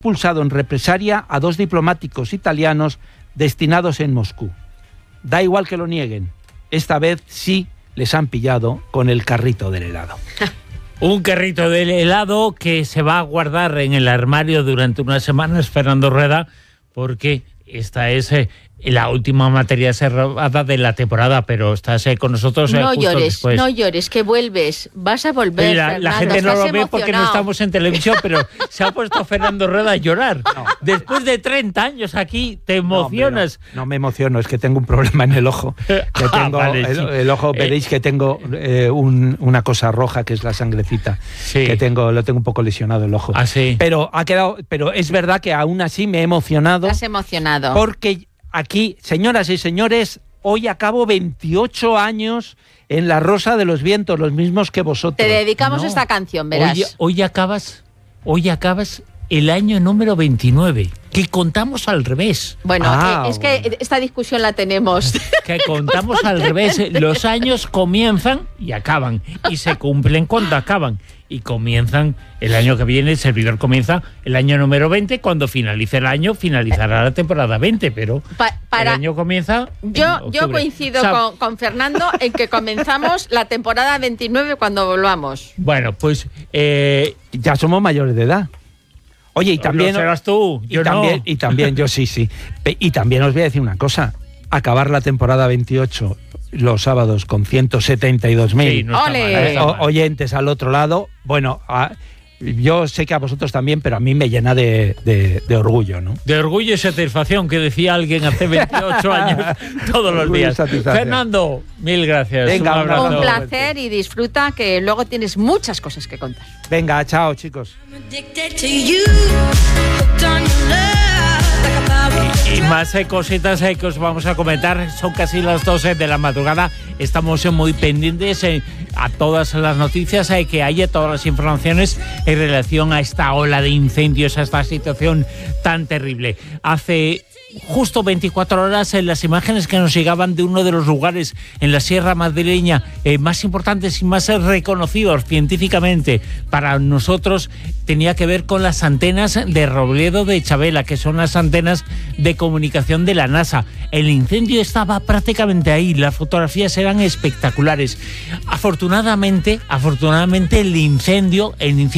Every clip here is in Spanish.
expulsado en represalia a 2 diplomáticos italianos destinados en Moscú. Da igual que lo nieguen, esta vez sí les han pillado con el carrito del helado. Un carrito del helado que se va a guardar en el armario durante unas semanas, Fernando Rueda, porque esta es la última materia cerrada de la temporada, pero estás con nosotros no justo llores, después. No llores, que vuelves, vas a volver. Mira, la gente no lo ve porque no estamos en televisión, pero se ha puesto Fernando Rueda a llorar. No. Después de 30 años aquí, te emocionas. No me emociono, es que tengo un problema en el ojo. Que tengo vale, el ojo, veréis que tengo una cosa roja, que es la sangrecita. Sí. Que lo tengo un poco lesionado el ojo. Ah, sí. Pero es verdad que aún así me he emocionado. Te has emocionado. Porque aquí, señoras y señores, hoy acabo 28 años en La Rosa de los Vientos, los mismos que vosotros. Te dedicamos esta canción, verás. Hoy acabas el año número 29, que contamos al revés. Bueno, es que esta discusión la tenemos. Que contamos al revés. Los años comienzan y acaban, y se cumplen cuando acaban. Y comienzan el año que viene, el servidor comienza el año número 20, cuando finalice el año, finalizará la temporada 20, pero el año comienza Yo coincido con Fernando en que comenzamos la temporada 29 cuando volvamos. Bueno, pues ya somos mayores de edad. Oye, y también... ¿Lo serás tú? Yo no. Y también, yo sí. Y también os voy a decir una cosa. Acabar la temporada 28 los sábados con 172.000 oyentes al otro lado, bueno, yo sé que a vosotros también, pero a mí me llena de orgullo, ¿no? De orgullo y satisfacción, que decía alguien hace 28 años todos los días. Fernando, mil gracias. Venga, un abrazo. Un placer y disfruta, que luego tienes muchas cosas que contar. Venga, chao, chicos. Y más cositas que os vamos a comentar. Son casi las 12 de la madrugada. Estamos muy pendientes a todas las noticias que haya, todas las informaciones en relación a esta ola de incendios, a esta situación tan terrible. Hace justo 24 horas, en las imágenes que nos llegaban de uno de los lugares en la Sierra Madrileña más importantes y más reconocidos científicamente para nosotros, tenía que ver con las antenas de Robledo de Chavela, que son las antenas de comunicación de la NASA. El incendio estaba prácticamente ahí, las fotografías eran espectaculares. Afortunadamente el incendio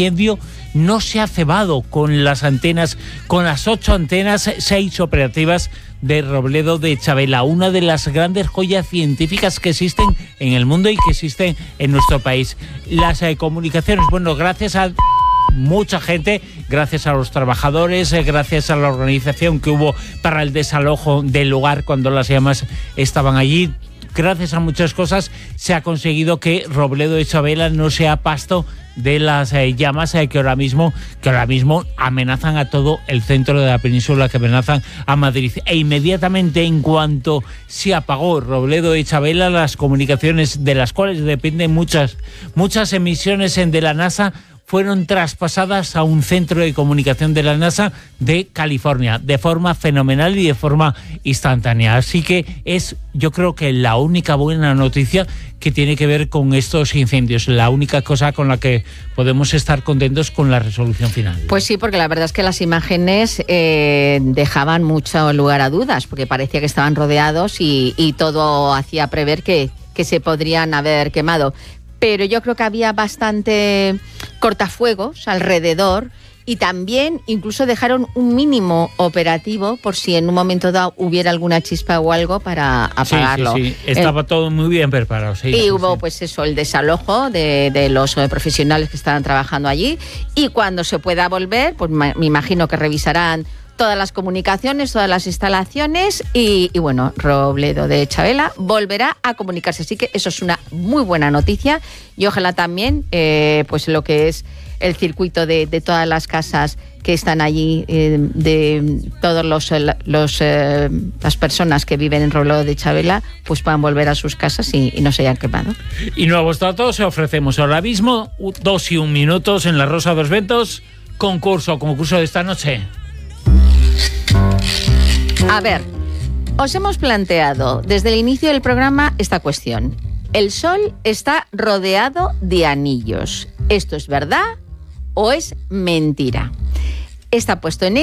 no se ha cebado con las antenas, con las 8 antenas, 6 operativas de Robledo de Chavela, una de las grandes joyas científicas que existen en el mundo y que existen en nuestro país. Las comunicaciones, bueno, gracias a mucha gente, gracias a los trabajadores, gracias a la organización que hubo para el desalojo del lugar cuando las llamas estaban allí, gracias a muchas cosas se ha conseguido que Robledo de Chavela no sea pasto de las llamas que ahora mismo amenazan a todo el centro de la península, que amenazan a Madrid. E inmediatamente, en cuanto se apagó Robledo de Chavela, las comunicaciones, de las cuales dependen muchas emisiones de la NASA, fueron traspasadas a un centro de comunicación de la NASA de California, de forma fenomenal y de forma instantánea. Así que es, yo creo que la única buena noticia que tiene que ver con estos incendios, la única cosa con la que podemos estar contentos con la resolución final. Pues sí, porque la verdad es que las imágenes dejaban mucho lugar a dudas, porque parecía que estaban rodeados y todo hacía prever que se podrían haber quemado. Pero yo creo que había bastante cortafuegos alrededor y también incluso dejaron un mínimo operativo por si en un momento dado hubiera alguna chispa o algo para apagarlo. Sí. Estaba todo muy bien preparado. Y hubo pues eso, el desalojo de los profesionales que estaban trabajando allí, y cuando se pueda volver, pues me imagino que revisarán todas las comunicaciones, todas las instalaciones y bueno, Robledo de Chavela volverá a comunicarse. Así que eso es una muy buena noticia, y ojalá también pues lo que es el circuito de todas las casas que están allí, de todos las personas que viven en Robledo de Chavela, pues puedan volver a sus casas y no se hayan quemado. Y nuevos datos ofrecemos ahora mismo, 2 y 1 minutos en La Rosa de los Vientos, concurso de esta noche. A ver, os hemos planteado desde el inicio del programa esta cuestión. El Sol está rodeado de anillos. ¿Esto es verdad o es mentira? está puesto en